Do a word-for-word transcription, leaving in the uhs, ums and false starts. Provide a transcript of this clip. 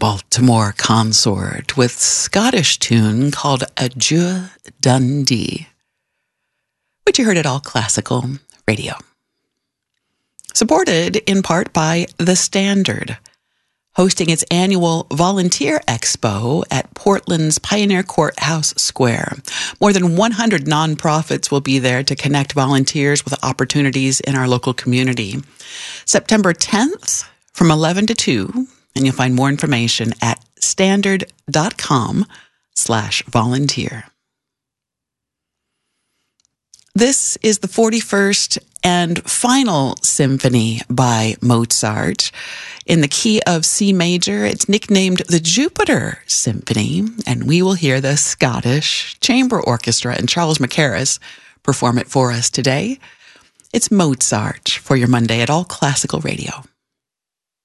Baltimore Consort with Scottish tune called Adieu Dundee, which you heard at All Classical Radio. Supported in part by The Standard, hosting its annual Volunteer Expo at Portland's Pioneer Courthouse Square. More than one hundred nonprofits will be there to connect volunteers with opportunities in our local community. September tenth from eleven to two, and you'll find more information at standard.com slash volunteer. This is the forty-first and final symphony by Mozart in the key of C major. It's nicknamed the Jupiter Symphony, and we will hear the Scottish Chamber Orchestra and Charles Mackerras perform it for us today. It's Mozart for your Monday at All Classical Radio.